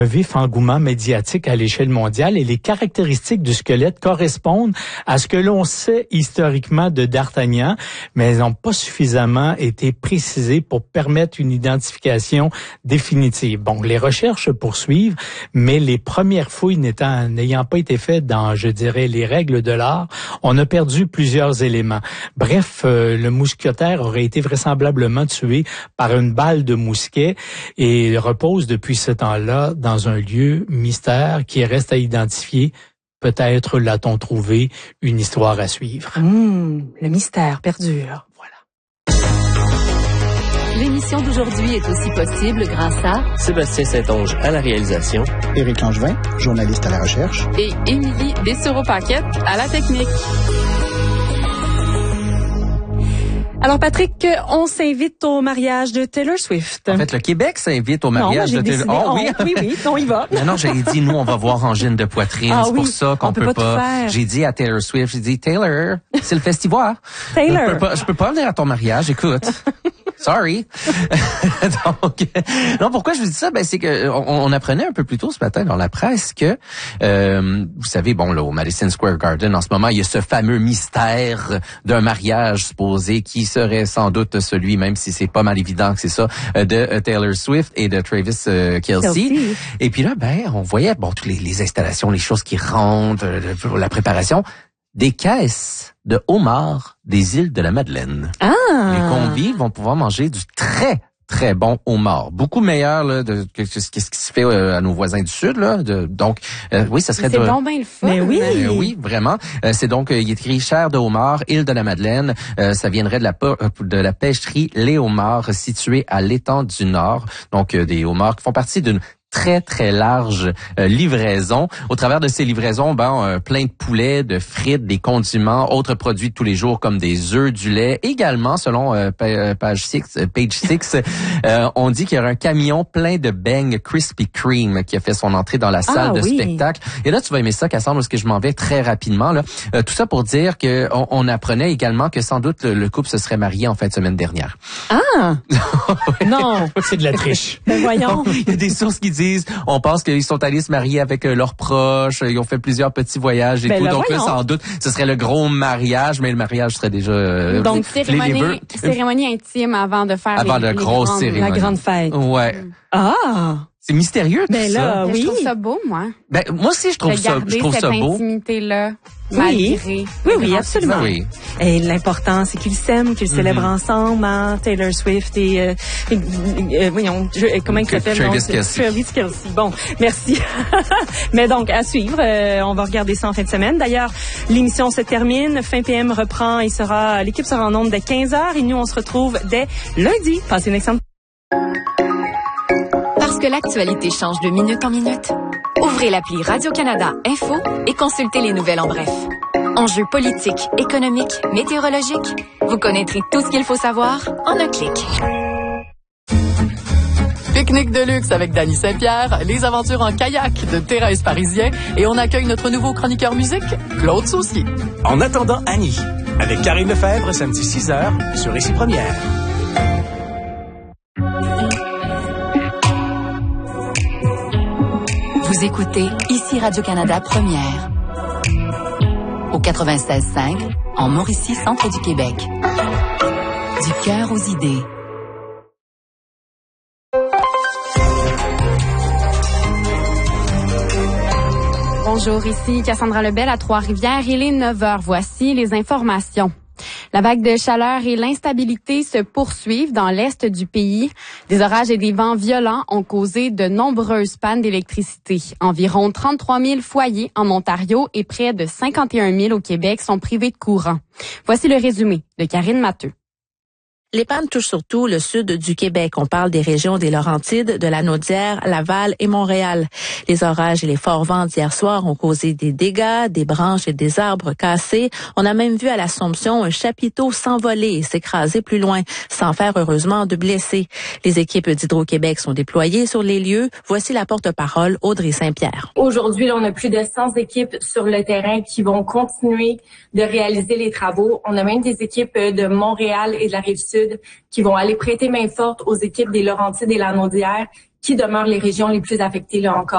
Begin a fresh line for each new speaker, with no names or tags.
Vif engouement médiatique à l'échelle mondiale et les caractéristiques du squelette correspondent à ce que l'on sait historiquement de D'Artagnan, mais elles n'ont pas suffisamment été précisées pour permettre une identification définitive. Bon, les recherches se poursuivent, mais les premières fouilles n'ayant pas été faites dans, je dirais, les règles de l'art, on a perdu plusieurs éléments. Bref, le mousquetaire aurait été vraisemblablement tué par une balle de mousquet et repose depuis ce temps-là dans un lieu mystère qui reste à identifier. Peut-être l'a-t-on trouvé, une histoire à suivre.
Le mystère perdure.
Voilà.
L'émission d'aujourd'hui est aussi possible grâce à
Sébastien Saint-Onge à la réalisation,
Éric Langevin, journaliste à la recherche,
et Émilie Dessureau-Paquette à la technique.
Alors Patrick, on s'invite au mariage de Taylor Swift.
En fait, le Québec s'invite au mariage de Taylor.
Oh oui, oui, on y va.
Non, j'avais dit, nous, on va voir Angine de poitrine. C'est pour ça qu'on peut pas. J'ai dit à Taylor Swift, j'ai dit, Taylor, c'est le festival.
Taylor.
Je peux pas venir à ton mariage, écoute. Sorry. Donc, non, pourquoi je vous dis ça? Ben, c'est que on apprenait un peu plus tôt ce matin dans la presse que, vous savez, bon, là, au Madison Square Garden, en ce moment, il y a ce fameux mystère d'un mariage supposé qui serait sans doute celui, même si c'est pas mal évident que c'est ça, de Taylor Swift et de Travis Kelce. Et puis là, ben, on voyait, bon, toutes les installations, les choses qui rentrent, la préparation, des caisses de homards des îles de la Madeleine.
Ah!
Les convives vont pouvoir manger du très bon homard, beaucoup meilleur là que ce qui se fait à nos voisins du sud là. Donc oui, ça serait
c'est bon ben le fun.
Mais oui,
oui, vraiment. C'est donc il est écrit chair de homard, île de la Madeleine. Ça viendrait de la pêcherie Les Homards située à l'étang du Nord. Donc des homards qui font partie d'une très large livraison. Au travers de ces livraisons, plein de poulets, de frites, des condiments, autres produits de tous les jours comme des œufs, du lait. Également, selon page 6, on dit qu'il y aura un camion plein de beignes Krispy Kreme qui a fait son entrée dans la salle de spectacle. Et là, tu vas aimer ça, Cassandre, parce que je m'en vais très rapidement. Là, tout ça pour dire que on apprenait également que sans doute le couple se serait marié en fin de semaine dernière.
Ah! Non!
C'est de la triche.
Ben voyons.
Il y a des sources qui disent, on pense qu'ils sont allés se marier avec leurs proches, ils ont fait plusieurs petits voyages et tout. Donc là, sans doute, ce serait le gros mariage, mais le mariage serait déjà
donc cérémonie intime avant de faire
la grosse cérémonie,
la grande fête.
Ouais.
Ah.
C'est mystérieux tout
là,
ça.
oui.
Je trouve ça beau, moi.
Ben moi aussi je trouve ça beau.
Intimité-là.
Oui, absolument.
Ben oui.
Et l'important, c'est qu'ils s'aiment, qu'ils célèbrent ensemble, hein, Taylor Swift et voyons, comment il s'appelle?
Travis
Kelce. Bon, merci. Mais donc, à suivre, on va regarder ça en fin de semaine. D'ailleurs, l'émission se termine, fin PM reprend et l'équipe sera en ondes dès 15h et nous, on se retrouve dès lundi. Passez une excellente.
Parce que l'actualité change de minute en minute, ouvrez l'appli Radio-Canada Info et consultez les nouvelles en bref. Enjeux politiques, économiques, météorologiques, vous connaîtrez tout ce qu'il faut savoir en un clic.
Pique-nique de luxe avec Dany Saint-Pierre, les aventures en kayak de Thérèse Parisien et on accueille notre nouveau chroniqueur musique, Claude Saucier.
En attendant Annie, avec Karine Lefebvre, samedi 6h sur Ici Première.
Vous écoutez Ici Radio-Canada Première. Au 96.5, en Mauricie, centre du Québec. Du cœur aux idées. Bonjour, ici Cassandra Lebel à Trois-Rivières. Il est 9h. Voici les informations. La vague de chaleur et l'instabilité se poursuivent dans l'est du pays. Des orages et des vents violents ont causé de nombreuses pannes d'électricité. Environ 33 000 foyers en Ontario et près de 51 000 au Québec sont privés de courant. Voici le résumé de Karine Matteux.
Les pannes touchent surtout le sud du Québec. On parle des régions des Laurentides, de la Naudière, Laval et Montréal. Les orages et les forts vents d'hier soir ont causé des dégâts, des branches et des arbres cassés. On a même vu à l'Assomption un chapiteau s'envoler et s'écraser plus loin, sans faire heureusement de blessés. Les équipes d'Hydro-Québec sont déployées sur les lieux. Voici la porte-parole Audrey Saint-Pierre.
Aujourd'hui, là, on a plus de 100 équipes sur le terrain qui vont continuer de réaliser les travaux. On a même des équipes de Montréal et de la Rive-Sud qui vont aller prêter main forte aux équipes des Laurentides et la Naudière qui demeurent les régions les plus affectées là encore.